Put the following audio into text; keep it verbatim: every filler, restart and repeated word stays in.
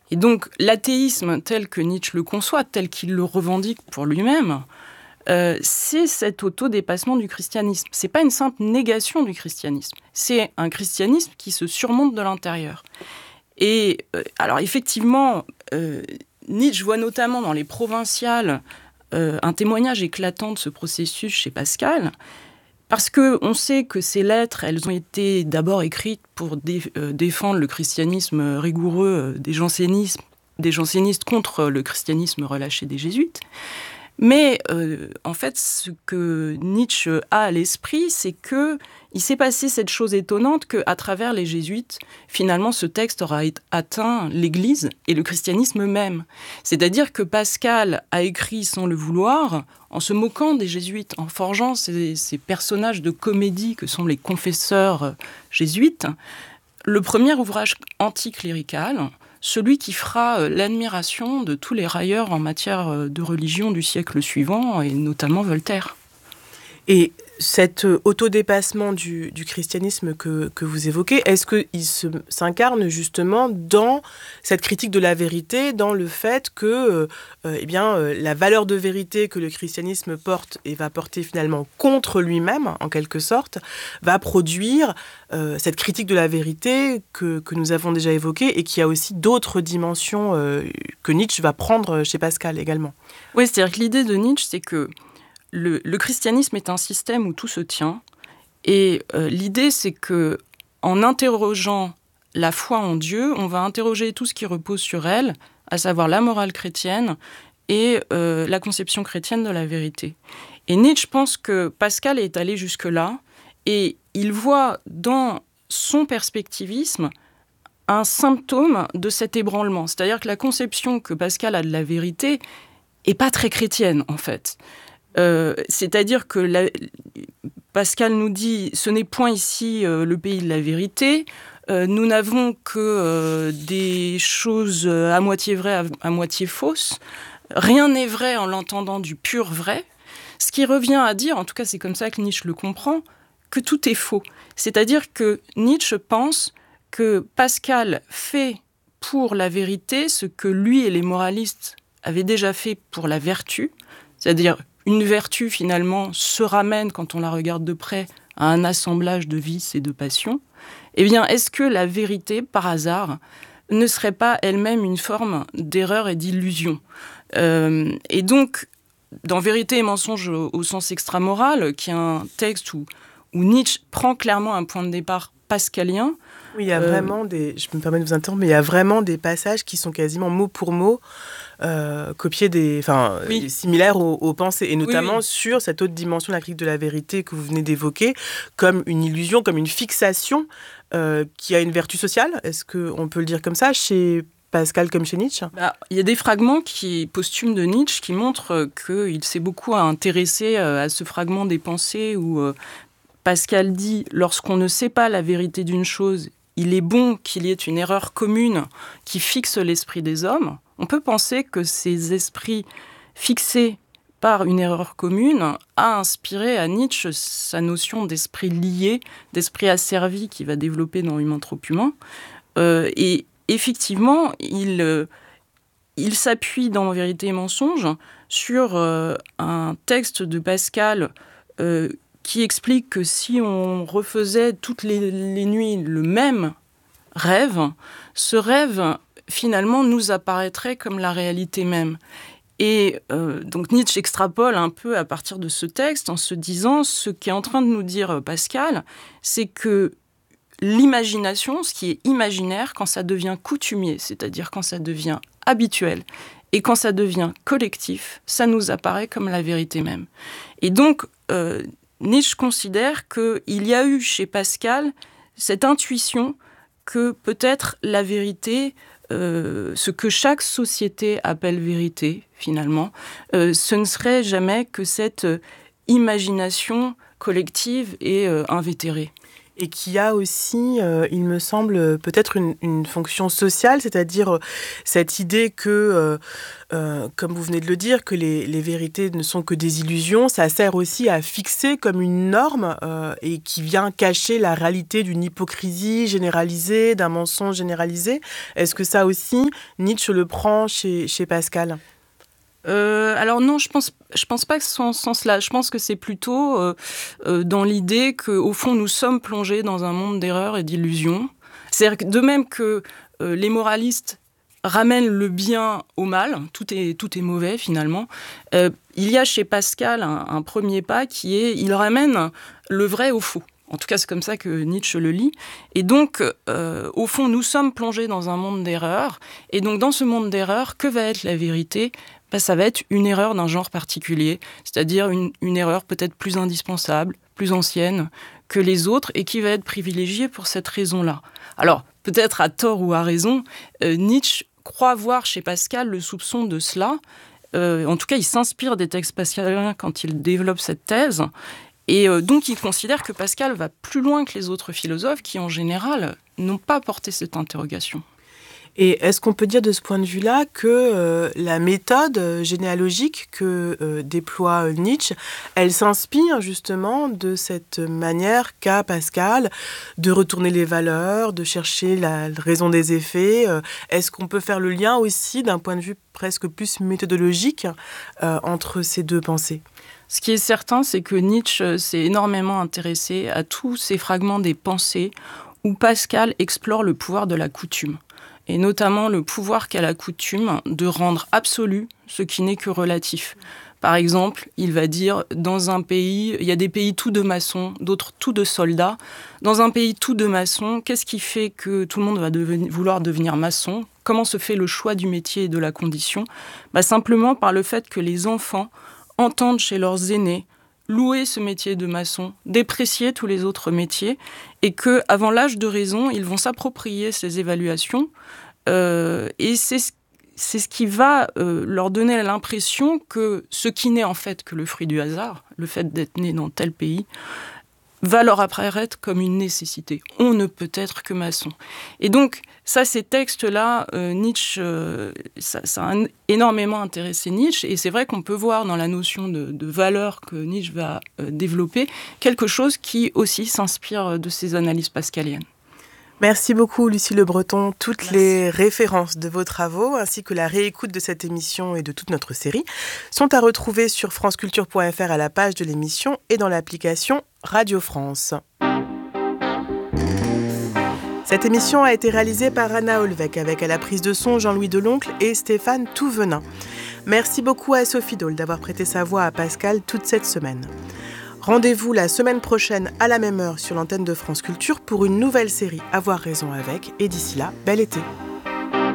Et donc l'athéisme tel que Nietzsche le conçoit, tel qu'il le revendique pour lui-même, euh, c'est cet autodépassement du christianisme. C'est pas une simple négation du christianisme, c'est un christianisme qui se surmonte de l'intérieur. Et euh, alors effectivement, euh, Nietzsche voit notamment dans les Provinciales euh, un témoignage éclatant de ce processus chez Pascal, parce qu'on sait que ces lettres, elles ont été d'abord écrites pour dé, euh, défendre le christianisme rigoureux euh, des jansénistes, des jansénistes contre le christianisme relâché des jésuites. Mais euh, en fait, ce que Nietzsche a à l'esprit, c'est que il s'est passé cette chose étonnante qu'à travers les jésuites, finalement, ce texte aura atteint l'Église et le christianisme même. C'est-à-dire que Pascal a écrit sans le vouloir, en se moquant des jésuites, en forgeant ces, ces personnages de comédie que sont les confesseurs jésuites, le premier ouvrage anticlérical, celui qui fera l'admiration de tous les railleurs en matière de religion du siècle suivant, et notamment Voltaire. Et cet autodépassement du, du christianisme que, que vous évoquez, est-ce qu'il se, s'incarne justement dans cette critique de la vérité, dans le fait que euh, eh bien, euh, la valeur de vérité que le christianisme porte et va porter finalement contre lui-même, en quelque sorte, va produire euh, cette critique de la vérité que, que nous avons déjà évoquée et qui a aussi d'autres dimensions euh, que Nietzsche va prendre chez Pascal également. Oui, c'est-à-dire que l'idée de Nietzsche, c'est que Le, le christianisme est un système où tout se tient. Et euh, l'idée, c'est que en interrogeant la foi en Dieu, on va interroger tout ce qui repose sur elle, à savoir la morale chrétienne et euh, la conception chrétienne de la vérité. Et Nietzsche pense que Pascal est allé jusque-là, et il voit dans son perspectivisme un symptôme de cet ébranlement. C'est-à-dire que la conception que Pascal a de la vérité n'est pas très chrétienne, en fait. Euh, c'est-à-dire que la, Pascal nous dit « ce n'est point ici euh, le pays de la vérité, euh, nous n'avons que euh, des choses à moitié vraies, à, à moitié fausses, rien n'est vrai en l'entendant du pur vrai », ce qui revient à dire, en tout cas c'est comme ça que Nietzsche le comprend, que tout est faux. C'est-à-dire que Nietzsche pense que Pascal fait pour la vérité ce que lui et les moralistes avaient déjà fait pour la vertu, c'est-à-dire une vertu, finalement, se ramène, quand on la regarde de près, à un assemblage de vices et de passions. Eh bien, est-ce que la vérité, par hasard, ne serait pas elle-même une forme d'erreur et d'illusion ? euh, Et donc, dans Vérité et mensonge au, au sens extramoral, qui est un texte où, où Nietzsche prend clairement un point de départ pascalien. Oui, il y a euh, vraiment des... Je me permets de vous interrompre, mais il y a vraiment des passages qui sont quasiment mot pour mot Euh, copier des, enfin, oui. similaires aux, aux pensées, et notamment oui, oui. sur cette autre dimension de la critique de la vérité que vous venez d'évoquer, comme une illusion, comme une fixation euh, qui a une vertu sociale. Est-ce qu'on peut le dire comme ça chez Pascal comme chez Nietzsche ? Bah, il y a des fragments qui, posthumes de Nietzsche qui montrent qu'il s'est beaucoup intéressé à ce fragment des pensées où euh, Pascal dit « lorsqu'on ne sait pas la vérité d'une chose, il est bon qu'il y ait une erreur commune qui fixe l'esprit des hommes ». On peut penser que ces esprits fixés par une erreur commune a inspiré à Nietzsche sa notion d'esprit lié, d'esprit asservi qu'il va développer dans Humain trop humain. Euh, et effectivement, il, euh, il s'appuie dans Vérité et mensonge sur euh, un texte de Pascal euh, qui explique que si on refaisait toutes les, les nuits le même rêve, ce rêve finalement nous apparaîtrait comme la réalité même. Et euh, donc Nietzsche extrapole un peu à partir de ce texte en se disant ce qu'est en train de nous dire Pascal, c'est que l'imagination, ce qui est imaginaire, quand ça devient coutumier, c'est-à-dire quand ça devient habituel, et quand ça devient collectif, ça nous apparaît comme la vérité même. Et donc, euh, Nietzsche considère qu'il y a eu chez Pascal cette intuition que peut-être la vérité, euh, ce que chaque société appelle vérité, finalement, euh, ce ne serait jamais que cette euh, imagination collective et euh, invétérée. Et qui a aussi, euh, il me semble, peut-être une, une fonction sociale, c'est-à-dire euh, cette idée que, euh, euh, comme vous venez de le dire, que les, les vérités ne sont que des illusions, ça sert aussi à fixer comme une norme euh, et qui vient cacher la réalité d'une hypocrisie généralisée, d'un mensonge généralisé. Est-ce que ça aussi, Nietzsche le prend chez, chez Pascal ? Euh, alors non, je pense, je pense pas que ce soit en ce sens-là. Je pense que c'est plutôt euh, euh, dans l'idée qu'au fond, nous sommes plongés dans un monde d'erreurs et d'illusions. C'est-à-dire que de même que euh, les moralistes ramènent le bien au mal, tout est, tout est mauvais finalement, euh, il y a chez Pascal un, un premier pas qui est, il ramène le vrai au faux. En tout cas, c'est comme ça que Nietzsche le lit. Et donc, euh, au fond, nous sommes plongés dans un monde d'erreurs. Et donc, dans ce monde d'erreurs, que va être la vérité ? Ben, ça va être une erreur d'un genre particulier, c'est-à-dire une, une erreur peut-être plus indispensable, plus ancienne que les autres, et qui va être privilégiée pour cette raison-là. Alors, peut-être à tort ou à raison, euh, Nietzsche croit voir chez Pascal le soupçon de cela. Euh, en tout cas, il s'inspire des textes pascaliens quand il développe cette thèse. Et euh, donc, il considère que Pascal va plus loin que les autres philosophes qui, en général, n'ont pas porté cette interrogation. Et est-ce qu'on peut dire de ce point de vue-là que euh, la méthode généalogique que euh, déploie Nietzsche, elle s'inspire justement de cette manière qu'a Pascal de retourner les valeurs, de chercher la raison des effets ? Est-ce qu'on peut faire le lien aussi d'un point de vue presque plus méthodologique euh, entre ces deux pensées ? Ce qui est certain, c'est que Nietzsche s'est énormément intéressé à tous ces fragments des pensées où Pascal explore le pouvoir de la coutume, et notamment le pouvoir qu'a la coutume de rendre absolu ce qui n'est que relatif. Par exemple, il va dire, dans un pays, il y a des pays tout de maçons, d'autres tout de soldats. Dans un pays tout de maçons, qu'est-ce qui fait que tout le monde va devenir, vouloir devenir maçon ? Comment se fait le choix du métier et de la condition ? Bah, simplement par le fait que les enfants entendent chez leurs aînés louer ce métier de maçon, déprécier tous les autres métiers, et qu'avant l'âge de raison, ils vont s'approprier ces évaluations, euh, et c'est ce, c'est ce qui va euh, leur donner l'impression que ce qui n'est en fait que le fruit du hasard, le fait d'être né dans tel pays, va leur apparaître comme une nécessité. On ne peut être que maçon. Et donc, ça, ces textes-là, euh, Nietzsche, euh, ça, ça a énormément intéressé Nietzsche, et c'est vrai qu'on peut voir dans la notion de, de valeur que Nietzsche va euh, développer, quelque chose qui aussi s'inspire de ces analyses pascaliennes. Merci beaucoup Lucie Le Breton. Toutes Merci. Les références de vos travaux ainsi que la réécoute de cette émission et de toute notre série sont à retrouver sur franceculture point f r à la page de l'émission et dans l'application Radio France. Cette émission a été réalisée par Anna Olvec avec à la prise de son Jean-Louis Deloncle et Stéphane Touvenin. Merci beaucoup à Sophie Dole d'avoir prêté sa voix à Pascal toute cette semaine. Rendez-vous la semaine prochaine à la même heure sur l'antenne de France Culture pour une nouvelle série Avoir raison avec. Et d'ici là, bel été.